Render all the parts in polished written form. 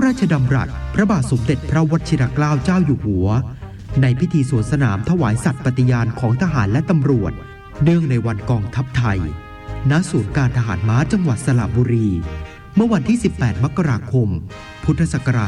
ราชดำรัสพระบาทสมเด็จพระวชิรเกล้าเจ้าอยู่หัวในพิธีสวนสนามถวายสัตย์ปฏิญาณของทหารและตำรวจเนื่องในวันกองทัพไทยณศูนย์การทหารม้าจังหวัดสระบุรีเมื่อวันที่ 18 มกราคม พุทธศักราช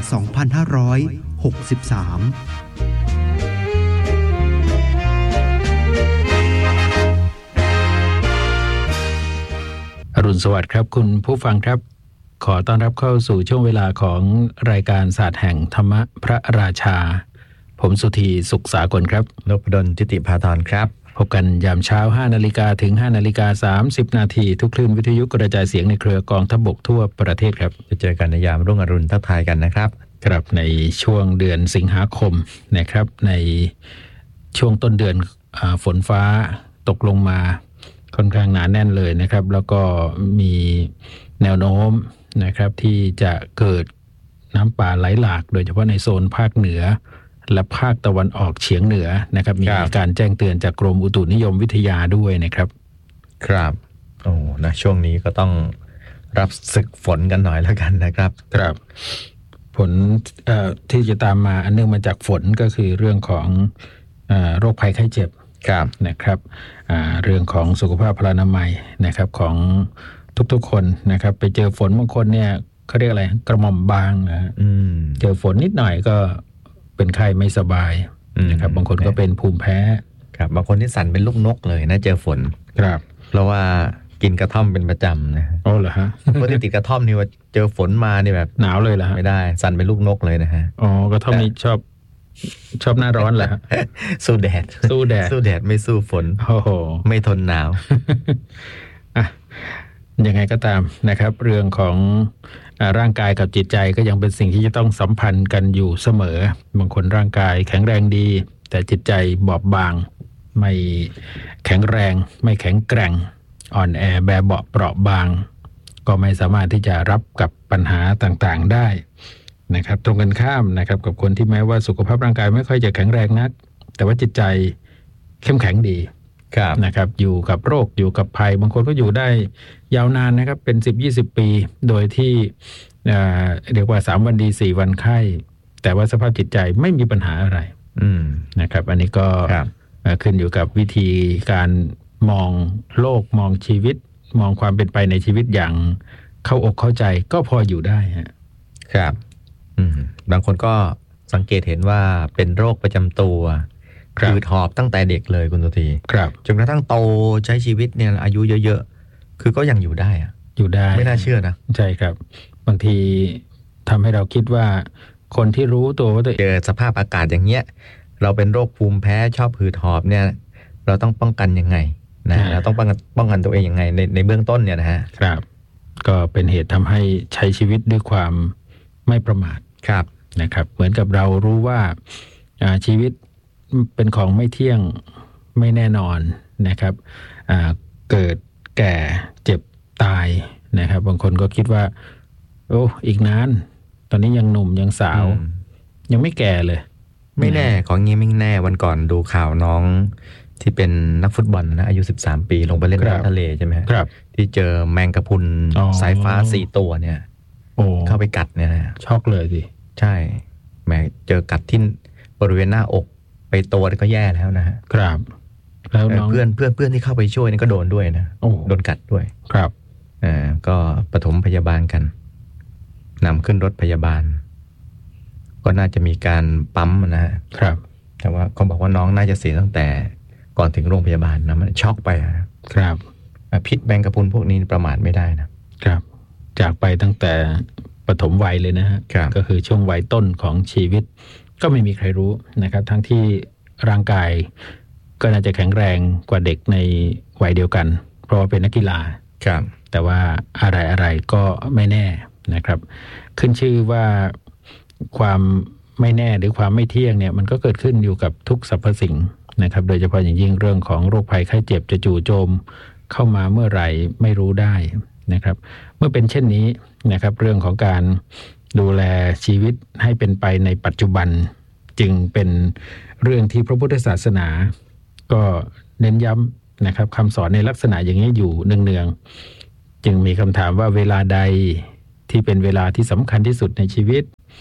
2563 อรุณสวัสดิ์ครับคุณผู้ฟังครับขอต้อนรับเข้าสู่ช่วงเวลาของรายการศาสตร์แห่งธรรมะพระราชาผมสุธีสุขสากลครับนพดลจิติภาธรครับพบกันยามเช้า 5 นาฬิกาถึง 5 นาฬิกา 30 นาทีทุกคลื่นวิทยุกระจายเสียงในเครือกองทัพบกทั่วประเทศครับจะเจอกันในยามรุ่งอรุณทักทายกันนะครับครับในช่วงเดือนสิงหาคมนะครับในช่วงต้นเดือนฝนฟ้าตกลงมาค่อนข้างหนาแน่นเลยนะครับแล้วก็มีแนวโน้มนะครับที่จะเกิดน้ำป่าไหลหลากโดยเฉพาะในโซนภาคเหนือและภาคตะวันออกเฉียงเหนือนะครับมีการแจ้งเตือนจากกรมอุตุนิยมวิทยาด้วยนะครับครับโอ้นะช่วงนี้ก็ต้องรับศึกฝนกันหน่อยแล้วกันนะครับครับผลที่จะตามมาอันเนื่องมาจากฝนก็คือเรื่องของโรคภัยไข้เจ็บนะครับเรื่องของสุขภาพพลานามัยนะครับของทุกๆคนนะครับไปเจอฝนบางคนเนี่ยเขาเรียกอะไรกระหม่อมบางนะเจอฝนนิดหน่อยก็เป็นไข้ไม่สบายนะครับบางคนก็เป็นภูมิแพ้ครับบางคนที่สั่นเป็นลูกนกเลยนะเจอฝนครับเพราะว่ากินกระท่อมเป็นประจำนะอ๋อเหรอฮะปกติติดกระท่อมนี่ว่าเจอฝนมานี่แบบหนาวเลยเหรอฮะไม่ได้สั่นเป็นลูกนกเลยนะฮะอ๋อกระท่อมนี่ชอบหน้าร้อนเหรอฮะสู้แดดไม่สู้ฝนโอ้โหไม่ทนหนาวอ่ะยังไงก็ตามนะครับเรื่องของร่างกายกับจิตใจก็ยังเป็นสิ่งที่จะต้องสัมพันธ์กันอยู่เสมอบางคนร่างกายแข็งแรงดีแต่จิตใจบอบบางไม่แข็งแรงไม่แข็งแกร่งอ่อนแอแบเบาะเปราะบางก็ไม่สามารถที่จะรับกับปัญหาต่างๆได้นะครับตรงกันข้ามนะครับกับคนที่แม้ว่าสุขภาพร่างกายไม่ค่อยจะแข็งแรงนักแต่ว่าจิตใจเข้มแข็งดีนะครับอยู่กับโรคอยู่กับภัยบางคนก็อยู่ได้ยาวนานนะครับเป็น 10-20 ปีโดยที่เรียกว่า3 วันดี4 วันไข้แต่ว่าสภาพจิตใจไม่มีปัญหาอะไรนะครับอันนี้ก็ขึ้นอยู่กับวิธีการมองโลกมองชีวิตมองความเป็นไปในชีวิตอย่างเข้าอกเข้าใจก็พออยู่ได้ครับบางคนก็สังเกตเห็นว่าเป็นโรคประจำตัวคือหอบตั้งแต่เด็กเลยคุณสุธีจนกระทั่งโตใช้ชีวิตเนี่ยอายุเยอะๆคือก็ยังอยู่ได้อยู่ได้ไม่น่าเชื่อนะใช่ครับบางทีทำให้เราคิดว่าคนที่รู้ตัวว่าตัวเองเจอสภาพอากาศอย่างเงี้ยเราเป็นโรคภูมิแพ้ชอบหืดหอบเนี่ยเราต้องป้องกันยังไงนะเราต้องป้องกันตัวเองยังไงในเบื้องต้นเนี่ยนะฮะครับก็เป็นเหตุทำให้ใช้ชีวิตด้วยความไม่ประมาทนะครับเหมือนกับเรารู้ว่าชีวิตเป็นของไม่เที่ยงไม่แน่นอนนะครับเกิดแก่เจ็บตายนะครับบางคนก็คิดว่าโอ้อีกนานตอนนี้ยังหนุ่มยังสาวยังไม่แก่เลยไม่แน่ของงี้ไม่แน่วันก่อนดูข่าวน้องที่เป็นนักฟุตบอลนะอายุ13 ปีลงไปเล่นน้ำทะเลใช่ไหมครับที่เจอแมงกะพรุนสายฟ้า4 ตัวเนี่ยเข้าไปกัดเนี่ยนะช็อกเลยสิใช่แหมเจอกัดที่บริเวณหน้าอกไปตัวก็แย่แล้วนะฮะครับแล้วเพื่อนที่เข้าไปช่วยนี่ก็โดนด้วยนะโดนกัดด้วยครับก็ปฐมพยาบาลกันนำขึ้นรถพยาบาลก็น่าจะมีการปั๊มนะฮะครับแต่ว่าเขาบอกว่าน้องน่าจะเสียตั้งแต่ก่อนถึงโรงพยาบาลนะมันช็อกไปครับพิษแมงกะพรุนพวกนี้ประมาทไม่ได้นะครับจากไปตั้งแต่ปฐมวัยเลยนะฮะก็คือช่วงวัยต้นของชีวิตก็ไม่มีใครรู้นะครับทั้งที่ร่างกายก็น่าจะแข็งแรงกว่าเด็กในวัยเดียวกันเพราะว่าเป็นนักกีฬาแต่ว่าอะไรก็ไม่แน่นะครับขึ้นชื่อว่าความไม่แน่หรือความไม่เที่ยงเนี่ยมันก็เกิดขึ้นอยู่กับทุกสรรพสิ่งนะครับโดยเฉพาะอย่างยิ่งเรื่องของโรคภัยไข้เจ็บจะจู่โจมเข้ามาเมื่อไหร่ไม่รู้ได้นะครับเมื่อเป็นเช่นนี้นะครับเรื่องของการดูแลชีวิตให้เป็นไปในปัจจุบันจึงเป็นเรื่องที่พระพุทธศาสนาก็เน้นย้ำนะครับคำสอนในลักษณะอย่างนี้อยู่เนืองๆจึงมีคำถามว่าเวลาใดที่เป็นเวลาที่สำคัญที่สุดในชีวิต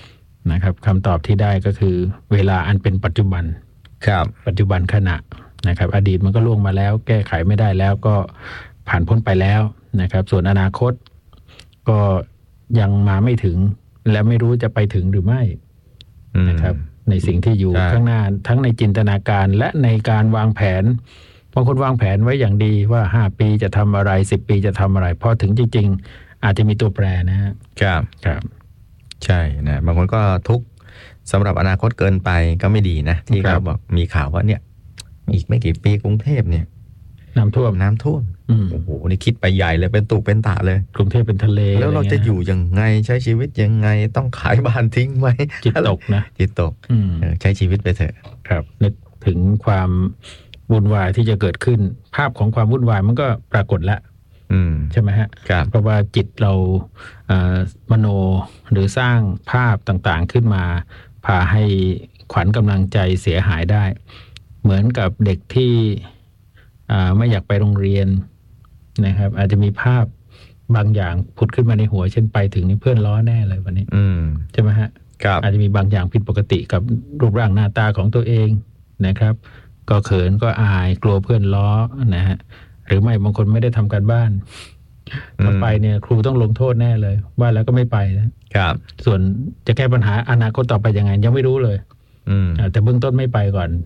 นะครับคำตอบที่ได้ก็คือเวลาอันเป็นปัจจุบันครับปัจจุบันขณะนะครับอดีตมันก็ล่วงมาแล้วแก้ไขไม่ได้แล้วก็ผ่านพ้นไปแล้วนะครับส่วนอนาคตก็ยังมาไม่ถึงและไม่รู้จะไปถึงหรือไม่นะครับในสิ่งที่อยู่ข้างหน้าทั้งในจินตนาการและในการวางแผนบางคนวางแผนไว้อย่างดีว่า5 ปีจะทำอะไร10 ปีจะทำอะไรพอถึงจริงๆอาจจะมีตัวแปรนะครับใช่นะบางคนก็ทุกข์สำหรับอนาคตเกินไปก็ไม่ดีนะที่เขาบอกมีข่าวว่าเนี่ยอีกไม่กี่ปีกรุงเทพเนี่ยน้ำท่วมโอ้โหนี่คิดไปใหญ่เลยเป็นตุเป็นตะเลยกรุงเทพเป็นทะเลแล้วเราจะอยู่ยังไงใช้ชีวิตยังไงต้องขายบ้านทิ้งไหมจิตตกนะจิตตกใช้ชีวิตไปเถอะครับนึกถึงความวุ่นวายที่จะเกิดขึ้นภาพของความวุ่นวายมันก็ปรากฏแล้วใช่ไหมฮะเพราะว่าจิตเรามโนหรือสร้างภาพต่างๆขึ้นมาพาให้ขวัญกำลังใจเสียหายได้เหมือนกับเด็กที่ไม่อยากไปโรงเรียนนะครับอาจจะมีภาพบางอย่างผุดขึ้นมาในหัวเช่นไปถึงนี่เพื่อนล้อแน่เลยวันนี้ใช่ไหมฮะอาจจะมีบางอย่างผิดปกติกับรูปร่างหน้าตาของตัวเองนะครับก็เขินก็อายกลัวเพื่อนล้อนะฮะหรือไม่บางคนไม่ได้ทำการบ้านถ้าไปเนี่ยครูต้องลงโทษแน่เลยว่าแล้วก็ไม่ไปนะครับส่วนจะแก้ปัญหาอนาคตต่อไปยังไงยังไม่รู้เลยแต่เบื้องต้นไม่ไปก่อน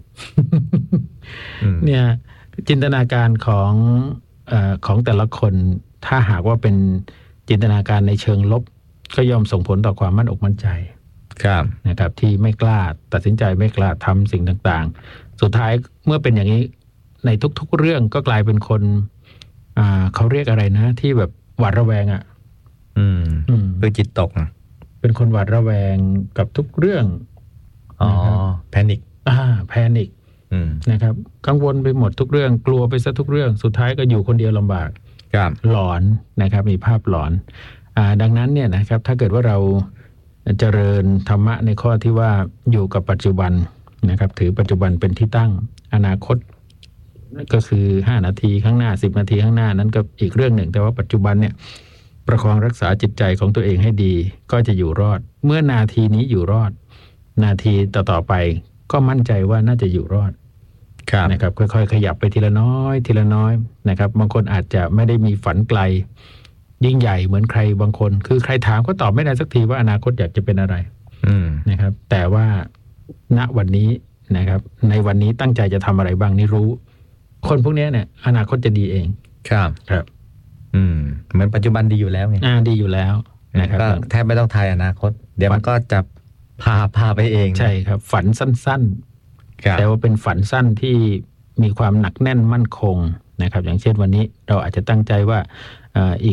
เนี่ยจินตนาการของแต่ละคนถ้าหากว่าเป็นจินตนาการในเชิงลบก็ย่อมส่งผลต่อความมั่นอกมั่นใจนะครับที่ไม่กล้าตัดสินใจไม่กล้าทำสิ่งต่างๆสุดท้ายเมื่อเป็นอย่างนี้ในทุกๆเรื่องก็กลายเป็นคนเขาเรียกอะไรนะที่แบบหวาดระแวงคือจิตตกเป็นคนหวาดระแวงกับทุกเรื่องแพนิคแพนิคนะครับกังวลไปหมดทุกเรื่องกลัวไปซะทุกเรื่องสุดท้ายก็อยู่คนเดียวลำบากหลอนนะครับมีภาพหลอนดังนั้นเนี่ยนะครับถ้าเกิดว่าเราเจริญธรรมะในข้อที่ว่าอยู่กับปัจจุบันนะครับถือปัจจุบันเป็นที่ตั้งอนาคตก็คือ5 นาทีข้างหน้า10 นาทีข้างหน้านั้นก็อีกเรื่องหนึ่งแต่ว่าปัจจุบันเนี่ยประคองรักษาจิตใจของตัวเองให้ดีก็จะอยู่รอดเมื่อนาทีนี้อยู่รอดนาทีต่อไปก็มั่นใจว่าน่าจะอยู่รอดนะครับค่อยๆขยับไปทีละน้อยทีละน้อยนะครับบางคนอาจจะไม่ได้มีฝันไกลยิ่งใหญ่เหมือนใครบางคนคือใครถามก็ตอบไม่ได้สักทีว่าอนาคตอยากจะเป็นอะไรนะครับแต่ว่าณวันนี้นะครับในวันนี้ตั้งใจจะทำอะไรบ้างนี่รู้คนพวกนี้เนี่ยอนาคตจะดีเองครับเหมือนปัจจุบันดีอยู่แล้วไงดีอยู่แล้วนะครับแทบไม่ต้องทายอนาคตเดี๋ยวมันก็จะพาไปเองใช่ครับฝันสั้นๆแต่ว่าเป็นฝันสั้นที่มีความหนักแน่นมั่นคงนะครับอย่างเช่นวันนี้เราอาจจะตั้งใจว่าอีก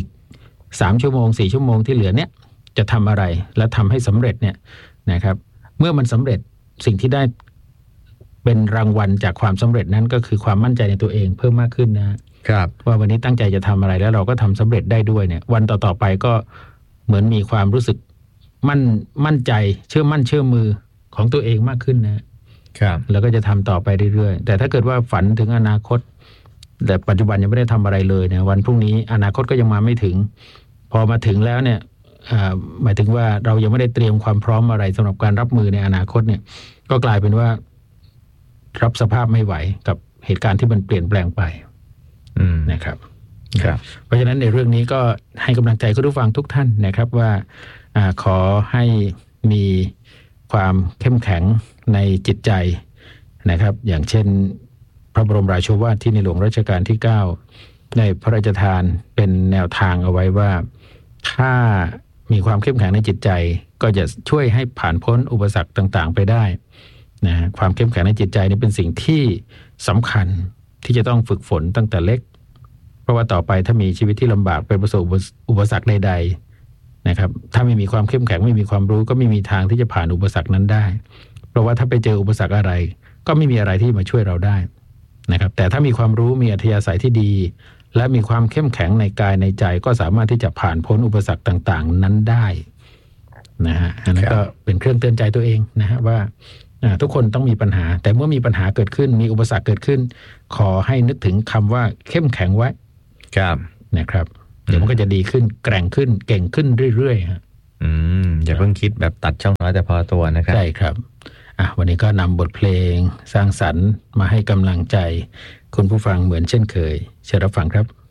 3 ชั่วโมง4 ชั่วโมงที่เหลือเนี่ยจะทำอะไรและทำให้สำเร็จเนี่ยนะครับเมื่อมันสำเร็จสิ่งที่ได้เป็นรางวัลจากความสำเร็จนั้นก็คือความมั่นใจในตัวเองเพิ่มมากขึ้นนะครับว่าวันนี้ตั้งใจจะทำอะไรแล้วเราก็ทำสำเร็จได้ด้วยเนี่ยวันต่อๆไปก็เหมือนมีความรู้สึกมั่นใจเชื่อมั่นเชื่อมือของตัวเองมากขึ้นนะครับแล้วก็จะทำต่อไปเรื่อยๆแต่ถ้าเกิดว่าฝันถึงอนาคตแต่ปัจจุบันยังไม่ได้ทำอะไรเลยเนี่ยวันพรุ่งนี้อนาคตก็ยังมาไม่ถึงพอมาถึงแล้วเนี่ยหมายถึงว่าเรายังไม่ได้เตรียมความพร้อมอะไรสำหรับการรับมือในอนาคตเนี่ยก็กลายเป็นว่ารับสภาพไม่ไหวกับเหตุการณ์ที่มันเปลี่ยนแปลงไปนะครับเพราะฉะนั้นในเรื่องนี้ก็ให้กำลังใจคุณผู้ฟังทุกท่านนะครับว่าขอให้มีความเข้มแข็งในจิตใจนะครับอย่างเช่นพระบรมราโชวาทที่ในหลวงรัชกาลที่9ได้พระราชทานเป็นแนวทางเอาไว้ว่าถ้ามีความเข้มแข็งในจิตใจก็จะช่วยให้ผ่านพ้นอุปสรรคต่างๆไปได้นะความเข้มแข็งในจิตใจนี่เป็นสิ่งที่สำคัญที่จะต้องฝึกฝนตั้งแต่เล็กเพราะว่าต่อไปถ้ามีชีวิตที่ลำบากไปประสบอุปสรรคใดๆนะครับถ้าไม่มีความเข้มแข็งไม่มีความรู้ก็ไม่มีทางที่จะผ่านอุปสรรคนั้นได้เพราะว่าถ้าไปเจออุปสรรคอะไรก็ไม่มีอะไรที่มาช่วยเราได้นะครับแต่ถ้ามีความรู้มีอัธยาศัยที่ดีและมีความเข้มแข็งในกายในใจก็สามารถที่จะผ่านพ้นอุปสรรคต่างๆนั้นได้นะฮะอันนั้นก็เป็นเครื่องเตือนใจตัวเองนะฮะว่าทุกคนต้องมีปัญหาแต่เมื่อมีปัญหาเกิดขึ้นมีอุปสรรคเกิดขึ้นขอให้นึกถึงคำว่าเข้มแข็งไว้นะครับเดี๋ยวมันก็จะดีขึ้นแกร่งขึ้นเก่งขึ้นเรื่อยๆฮะอย่าเพิ่งคิดแบบตัดช่องน้อยแต่พอตัวนะครับใช่ครับวันนี้ก็นำบทเพลงสร้างสรรค์มาให้กำลังใจคุณผู้ฟังเหมือนเช่นเคยเชิญรับฟังครับ